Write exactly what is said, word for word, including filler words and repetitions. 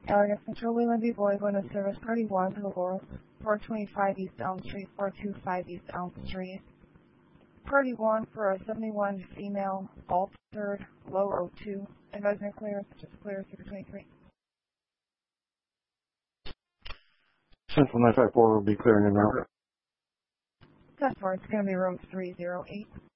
Elegance Control, Leland B. Boy, going to service party one to the Laurel, four twenty-five East Elm Street, four twenty-five East Elm Street. Party one for a seventy-one female, altered, low oh two. Advising clear, just clear, six twenty-three. Central nine five four will be clearing in now. That's where it's going to be room three oh eight.